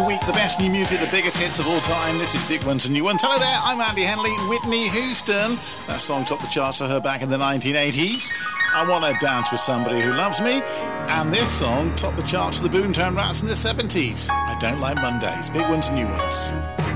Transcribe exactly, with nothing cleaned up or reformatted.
week, the best new music, the biggest hits of all time. This is Big Ones and New Ones. Hello there, I'm Andy Henley. Whitney Houston. That song topped the charts for her back in the nineteen eighties. I Want to Dance with Somebody Who Loves Me. And this song topped the charts for the Boomtown Rats in the seventies. I Don't Like Mondays. Big Ones and New Ones.